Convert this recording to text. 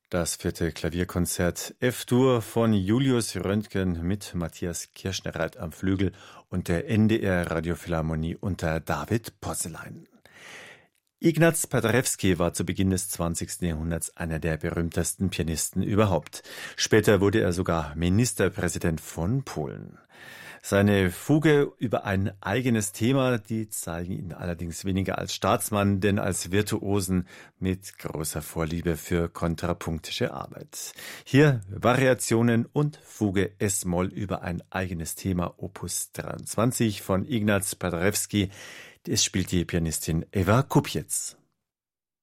Das vierte Klavierkonzert F-Dur von Julius Röntgen mit Matthias Kirschnereit am Flügel und der NDR Radiophilharmonie unter David Posselein. Ignaz Paderewski war zu Beginn des 20. Jahrhunderts einer der berühmtesten Pianisten überhaupt. Später wurde er sogar Ministerpräsident von Polen. Seine Fuge über ein eigenes Thema, die zeigen ihn allerdings weniger als Staatsmann, denn als Virtuosen mit großer Vorliebe für kontrapunktische Arbeit. Hier Variationen und Fuge S-Moll über ein eigenes Thema, Opus 23 von Ignaz Paderewski. Es spielt die Pianistin Eva Kupiec.